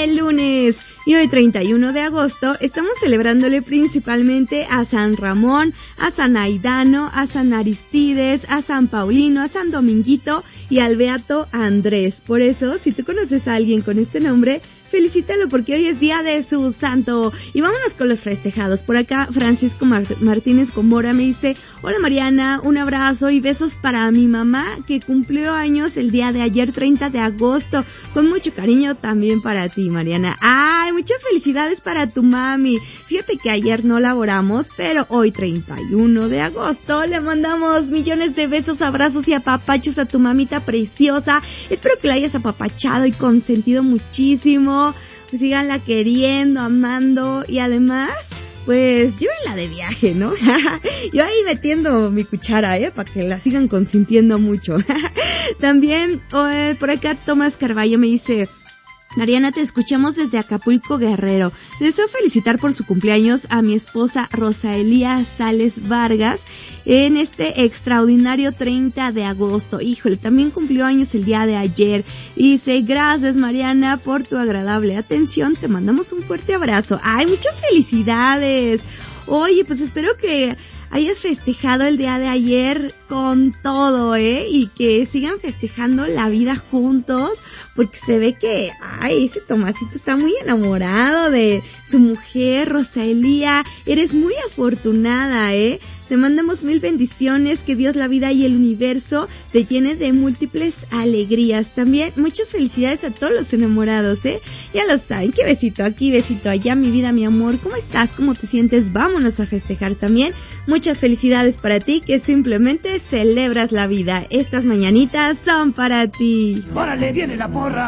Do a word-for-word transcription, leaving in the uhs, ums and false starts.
el lunes. Y hoy treinta y uno de agosto estamos celebrándole principalmente a San Ramón, a San Aidano, a San Aristides, a San Paulino, a San Dominguito y al Beato Andrés. Por eso, si tú conoces a alguien con este nombre, felicítalo porque hoy es día de su santo. Y vámonos con los festejados. Por acá Francisco Mar- Martínez Comora me dice: hola Mariana, un abrazo y besos para mi mamá que cumplió años el día de ayer treinta de agosto. Con mucho cariño también para ti, Mariana. Ay, muchas felicidades para tu mami. Fíjate que ayer no laboramos, pero hoy treinta y uno de agosto le mandamos millones de besos, abrazos y apapachos a tu mamita preciosa. Espero que la hayas apapachado y consentido muchísimo. Pues síganla queriendo, amando y además, pues llévenla de viaje, ¿no? Yo ahí metiendo mi cuchara, ¿eh? Para que la sigan consintiendo mucho. También, eh, por acá Tomás Carballo me dice: Mariana, te escuchamos desde Acapulco, Guerrero. Deseo felicitar por su cumpleaños a mi esposa Rosaelía Sales Vargas en este extraordinario treinta de agosto. Híjole, también cumplió años el día de ayer. Y dice: gracias Mariana por tu agradable atención. Te mandamos un fuerte abrazo. ¡Ay, muchas felicidades! Oye, pues espero que hayas festejado el día de ayer con todo, ¿eh? Y que sigan festejando la vida juntos, porque se ve que, ay, ese Tomasito está muy enamorado de su mujer, Rosaelía. Eres muy afortunada, ¿eh? Te mandamos mil bendiciones, que Dios, la vida y el universo te llene de múltiples alegrías. También muchas felicidades a todos los enamorados, ¿eh? Ya lo saben, qué besito aquí, besito allá, mi vida, mi amor. ¿Cómo estás? ¿Cómo te sientes? Vámonos a festejar también. Muchas felicidades para ti, que simplemente celebras la vida. Estas mañanitas son para ti. ¡Órale, viene la porra!